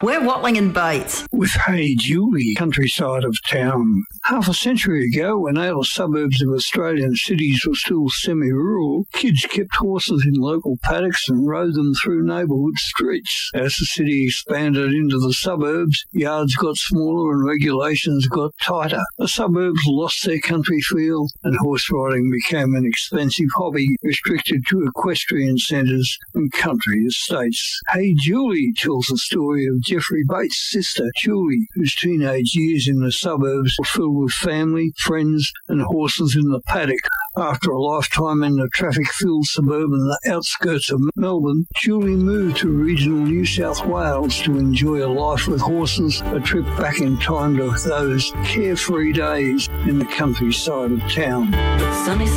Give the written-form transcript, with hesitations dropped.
We're Watling and Bates. With Hey Julie, countryside of town. Half a century ago, when outer suburbs of Australian cities were still semi-rural, kids kept horses in local paddocks and rode them through neighbourhood streets. As the city expanded into the suburbs, yards got smaller and regulations got tighter. The suburbs lost their country feel, and horse riding became an expensive hobby restricted to equestrian centres and country estates. Hey Julie tells the story of Geoffrey Bates' sister, Julie, whose teenage years in the suburbs were filled with family, friends and horses in the paddock. After a lifetime in the traffic-filled suburban outskirts of Melbourne, Julie moved to regional New South Wales to enjoy a life with horses, a trip back in time to those carefree days in the countryside of town.